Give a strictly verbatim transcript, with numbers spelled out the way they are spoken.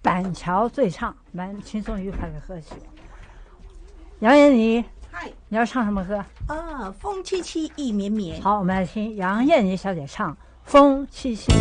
板桥最唱，蛮轻松愉快的歌曲。杨艳妮， 嗨， 你要唱什么歌？ 啊，风凄凄意绵绵。 好，我们来听杨艳妮小姐唱《风凄凄》。